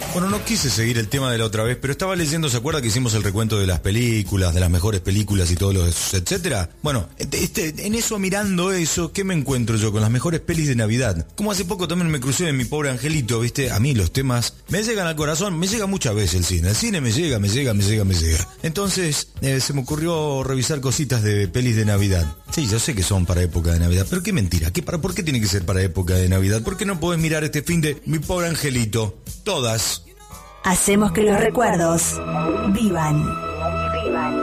Bueno, no quise seguir el tema de la otra vez, pero estaba leyendo, ¿se acuerda que hicimos el recuento de las películas, de las mejores películas y todos los etcétera? Bueno, en eso, mirando eso, ¿qué me encuentro yo con las mejores pelis de Navidad? Como hace poco también me crucé en Mi Pobre Angelito, ¿viste? A mí los temas me llegan al corazón, me llega muchas veces el cine me llega. Entonces, se me ocurrió revisar cositas de pelis de Navidad. Sí, yo sé que son para época de Navidad, pero qué mentira, ¿por qué tiene que ser para época de Navidad? ¿Por qué no podés mirar este fin de Mi Pobre Angelito? Todas. Hacemos que los recuerdos vivan.